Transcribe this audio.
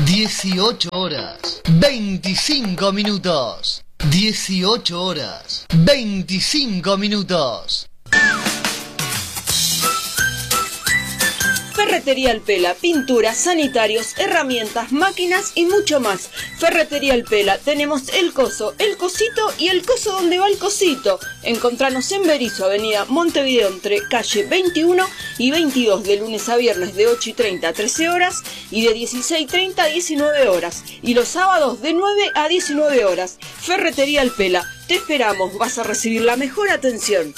18 horas 25 minutos. 18 horas 25 minutos. Ferretería El Pela, pinturas, sanitarios, herramientas, máquinas y mucho más. Ferretería El Pela, tenemos el coso, el cosito y el coso donde va el cosito. Encontranos en Berisso, avenida Montevideo, entre calle 21 y 22, de lunes a viernes de 8:30 a 13 horas y de 16:30 a 19 horas. Y los sábados de 9 a 19 horas. Ferretería El Pela, te esperamos, vas a recibir la mejor atención.